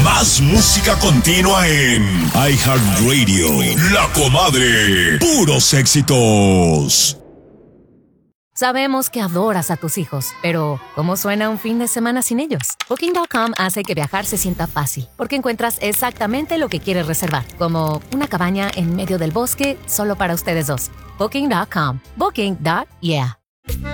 Más música continua en iHeartRadio. La Comadre. Puros éxitos. Sabemos que adoras a tus hijos, pero ¿cómo suena un fin de semana sin ellos? Booking.com hace que viajar se sienta fácil, porque encuentras exactamente lo que quieres reservar, como una cabaña en medio del bosque solo para ustedes dos. Booking.com. Booking.yeah.